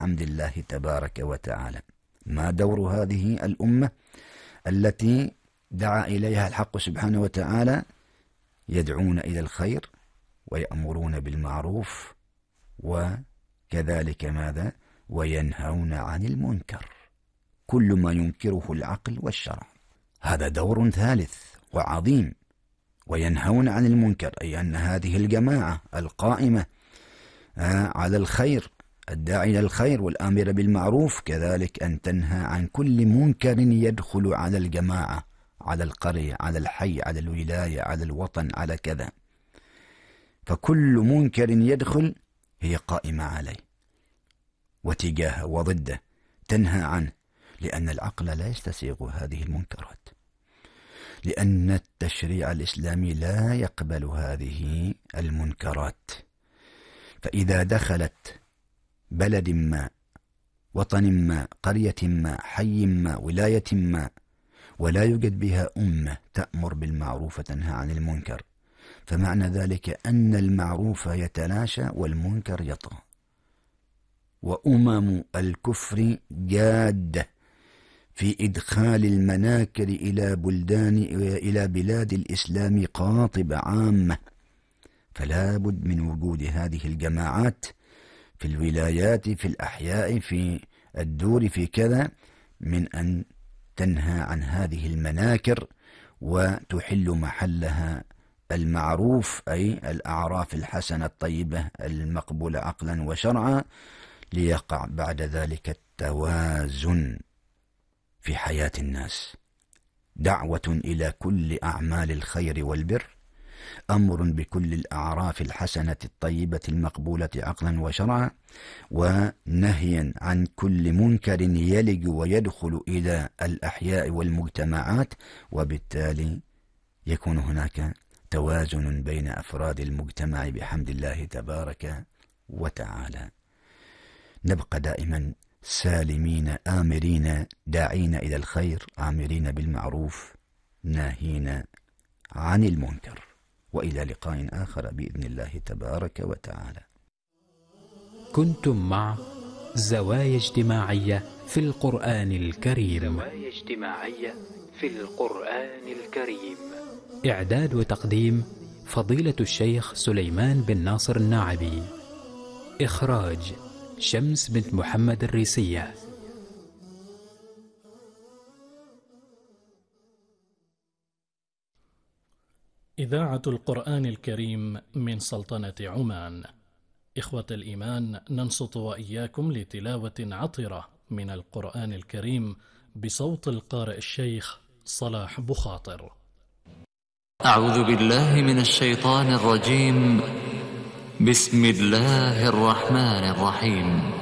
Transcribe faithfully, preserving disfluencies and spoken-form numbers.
بحمد الله تبارك وتعالى. ما دور هذه الأمة التي دعا إليها الحق سبحانه وتعالى؟ يدعون إلى الخير ويأمرون بالمعروف وكذلك ماذا؟ وينهون عن المنكر، كل ما ينكره العقل والشرع. هذا دور ثالث وعظيم. وينهون عن المنكر أي أن هذه الجماعة القائمة على الخير الداعي إلى الخير والآمر بالمعروف كذلك أن تنهى عن كل منكر يدخل على الجماعة، على القرية، على الحي، على الولاية، على الوطن، على كذا. فكل منكر يدخل هي قائمة عليه وتجاهه وضده، تنهى عنه، لأن العقل لا يستسيغ هذه المنكرات، لأن التشريع الإسلامي لا يقبل هذه المنكرات. فإذا دخلت بلد ما، وطن ما، قرية ما، حي ما، ولاية ما، ولا يوجد بها أمة تأمر بالمعروف وتنهى عن المنكر، فمعنى ذلك أن المعروف يتلاشى والمنكر يطغى. وأمم الكفر جادة في إدخال المناكر إلى بلدان إلى بلاد الإسلام قاطبة عامة، فلا بد من وجود هذه الجماعات في الولايات، في الأحياء، في الدور، في كذا، من أن تنهى عن هذه المناكر وتحل محلها المعروف، أي الأعراف الحسنة الطيبة المقبولة عقلا وشرعا، ليقع بعد ذلك التوازن في حياة الناس. دعوة إلى كل أعمال الخير والبر، أمر بكل الأعراف الحسنة الطيبة المقبولة عقلا وشرعا، ونهيا عن كل منكر يلج ويدخل إلى الأحياء والمجتمعات، وبالتالي يكون هناك توازن بين أفراد المجتمع بحمد الله تبارك وتعالى. نبقى دائما سالمين آمرين داعين إلى الخير، آمرين بالمعروف، ناهين عن المنكر. وإلى لقاء آخر بإذن الله تبارك وتعالى. كنتم مع زوايا اجتماعية في القرآن الكريم. زوايا اجتماعية في القرآن الكريم. إعداد وتقديم فضيلة الشيخ سليمان بن ناصر الناعبي. إخراج شمس بنت محمد الريسية. إذاعة القرآن الكريم من سلطنة عمان. إخوة الإيمان، ننصت وإياكم لتلاوة عطرة من القرآن الكريم بصوت القارئ الشيخ صلاح بخاطر. أعوذ بالله من الشيطان الرجيم. بسم الله الرحمن الرحيم.